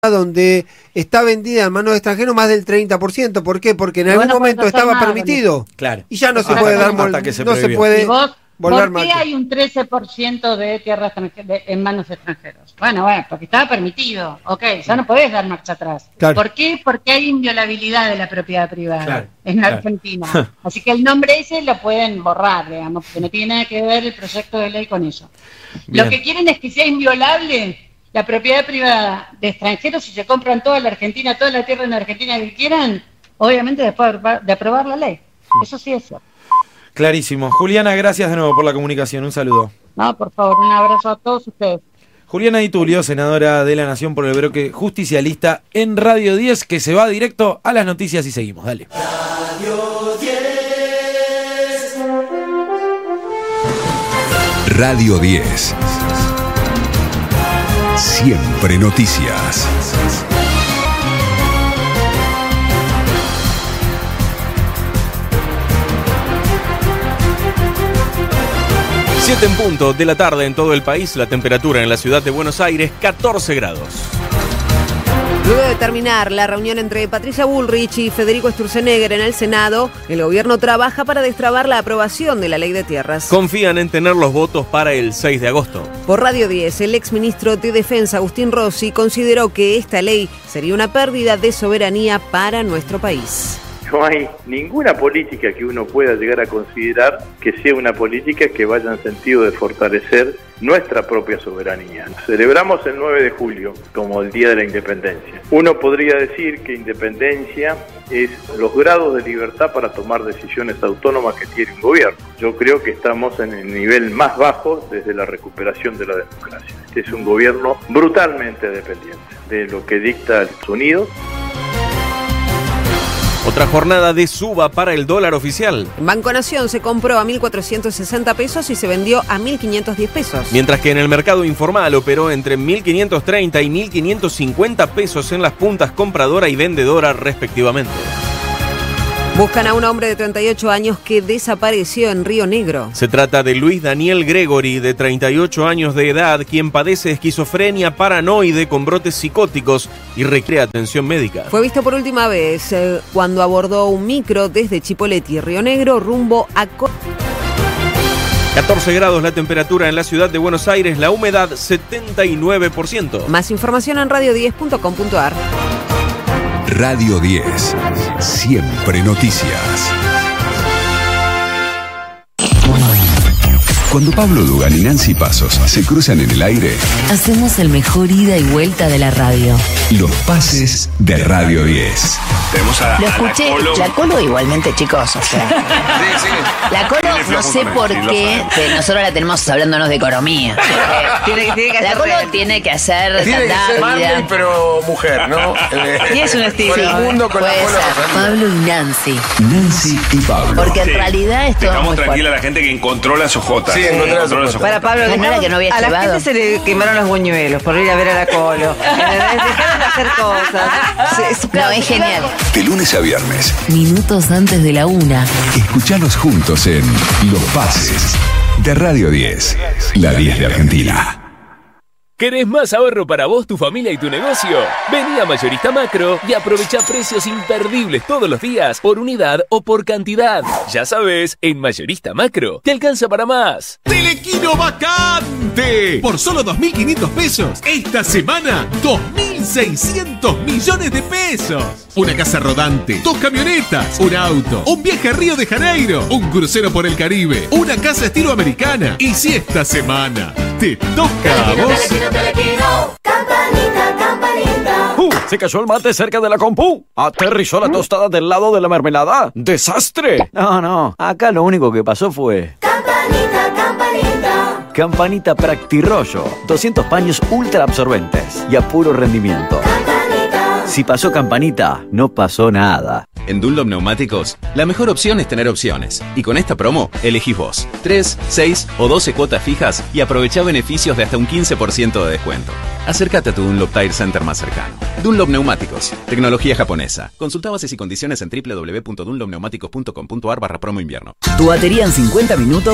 donde está vendida en manos de extranjeros más del 30%. ¿Por qué? Porque en algún momento estaba permitido. Claro. Y ya no se puede dar no se puede volver ¿Por qué hay un 13% de tierras en manos de extranjeros? Bueno, porque estaba permitido. Ok, ya no podés dar marcha atrás. Claro. ¿Por qué? Porque hay inviolabilidad de la propiedad privada en Argentina. Claro. Así que el nombre ese lo pueden borrar, digamos, porque no tiene nada que ver el proyecto de ley con eso. Bien. Lo que quieren es que sea inviolable la propiedad privada de extranjeros si se compran toda la Argentina, toda la tierra en Argentina que quieran, obviamente después de aprobar la ley. Eso sí es cierto. Clarísimo. Juliana, gracias de nuevo por la comunicación. Un saludo. No, por favor, un abrazo a todos ustedes. Juliana Di Tulio, senadora de la Nación por el bloque justicialista en Radio 10, que se va directo a las noticias y seguimos. Dale. Radio 10. Radio 10. Siempre noticias. Siete en punto de la tarde en todo el país, la temperatura en la ciudad de Buenos Aires, 14 grados. Luego de terminar la reunión entre Patricia Bullrich y Federico Sturzenegger en el Senado, el gobierno trabaja para destrabar la aprobación de la ley de tierras. Confían en tener los votos para el 6 de agosto. Por Radio 10, el exministro de Defensa, Agustín Rossi, consideró que esta ley sería una pérdida de soberanía para nuestro país. No hay ninguna política que uno pueda llegar a considerar que sea una política que vaya en sentido de fortalecer nuestra propia soberanía. Celebramos el 9 de julio como el Día de la Independencia. Uno podría decir que independencia es los grados de libertad para tomar decisiones autónomas que tiene un gobierno. Yo creo que estamos en el nivel más bajo desde la recuperación de la democracia. Este es un gobierno brutalmente dependiente de lo que dicta Estados Unidos. Otra jornada de suba para el dólar oficial. En Banco Nación se compró a 1.460 pesos y se vendió a 1.510 pesos. Mientras que en el mercado informal operó entre 1.530 y 1.550 pesos en las puntas compradora y vendedora respectivamente. Buscan a un hombre de 38 años que desapareció en Río Negro. Se trata de Luis Daniel Gregory, de 38 años de edad, quien padece esquizofrenia paranoide con brotes psicóticos y requiere atención médica. Fue visto por última vez cuando abordó un micro desde Chipoleti, Río Negro, rumbo a 14 grados la temperatura en la ciudad de Buenos Aires, la humedad 79%. Más información en radio10.com.ar. Radio 10. Siempre noticias. Cuando Pablo Dugan y Nancy Pasos se cruzan en el aire, hacemos el mejor ida y vuelta de la radio. Los pases de Radio 10. Tenemos Lo escuché, la Colo igualmente, chicos, o sea. Sí. La Colo, no sé por qué, que nosotros la tenemos hablándonos de economía. La Colo tiene que hacer Tiene que ser Marley, pero mujer, ¿no? Y es un estilo. Con el mundo, con la Colo. Pablo y Nancy. Nancy y Pablo. Porque en realidad es todo Dejamos muy tranquila a la gente que encontró las ojotas. Sí, encontró las ojotas. Para Pablo, no era que no había a llevado. la gente se le quemaron los buñuelos por ir a ver a la Colo. Dejaron de hacer cosas. No, es genial. De lunes a viernes. Minutos antes de la 1. Escuchanos juntos en Los Pases de Radio 10. La 10 de Argentina. ¿Querés más ahorro para vos, tu familia y tu negocio? Vení a Mayorista Macro y aprovecha precios imperdibles todos los días, por unidad o por cantidad. Ya sabes, en Mayorista Macro te alcanza para más. ¡Telequino vacante! Por solo 2.500 pesos. Esta semana, 2.600 millones de pesos. Una casa rodante, 2 camionetas, un auto, un viaje a Río de Janeiro, un crucero por el Caribe, una casa estilo americana. Y si esta semana te toca a vos... Campanita, campanita. Se cayó el mate cerca de la compu. Aterrizó la tostada del lado de la mermelada. ¡Desastre! No, acá lo único que pasó fue... Campanita, campanita. Campanita Practirollo. 200 paños ultra absorbentes y a puro rendimiento. Campanita. Si pasó Campanita, no pasó nada. En Dunlop Neumáticos, la mejor opción es tener opciones. Y con esta promo, elegís vos. 3, 6 o 12 cuotas fijas y aprovechá beneficios de hasta un 15% de descuento. Acércate a tu Dunlop Tire Center más cercano. Dunlop Neumáticos, tecnología japonesa. Consulta bases y condiciones en www.dunlopneumáticos.com.ar/promo invierno. Tu batería en 50 minutos